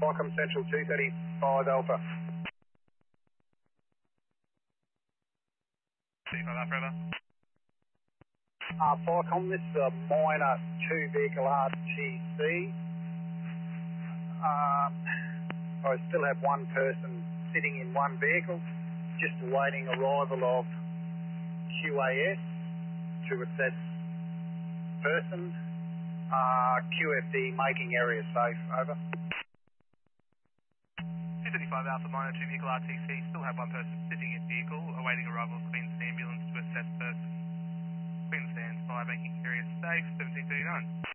Welcome Central 235 Alpha. 35 Alpha, over. Flycom, this is a minor 2-vehicle RTC. I still have one person sitting in one vehicle, just awaiting arrival of QAS to assess person. QFD making area safe, over. 235 Alpha, minor 2-vehicle RTC, still have one person sitting in vehicle, awaiting arrival of Queensland ambulance to assess person. Queensland 5 making area safe, 1739.